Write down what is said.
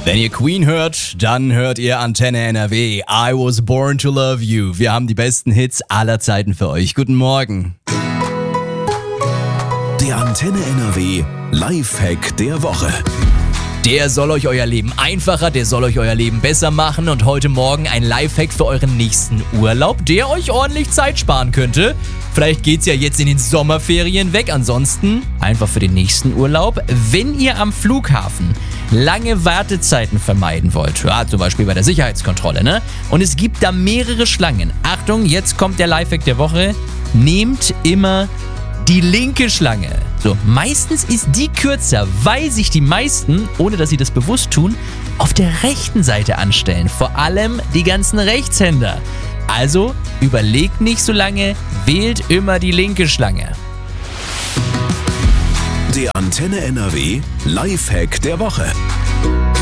Wenn ihr Queen hört, dann hört ihr Antenne NRW. I was born to love you. Wir haben die besten Hits aller Zeiten für euch. Guten Morgen. Der Antenne NRW Lifehack der Woche. Der soll euch euer Leben einfacher, der soll euch euer Leben besser machen und heute Morgen ein Lifehack für euren nächsten Urlaub, der euch ordentlich Zeit sparen könnte. Vielleicht geht's ja jetzt in den Sommerferien weg, ansonsten einfach für den nächsten Urlaub. Wenn ihr am Flughafen lange Wartezeiten vermeiden wollt, ja, zum Beispiel bei der Sicherheitskontrolle, ne? Und es gibt da mehrere Schlangen. Achtung, jetzt kommt der Lifehack der Woche. Nehmt immer die linke Schlange. So, meistens ist die kürzer, weil sich die meisten, ohne dass sie das bewusst tun, auf der rechten Seite anstellen. Vor allem die ganzen Rechtshänder. Also überlegt nicht so lange, wählt immer die linke Schlange. Der Antenne NRW Lifehack der Woche.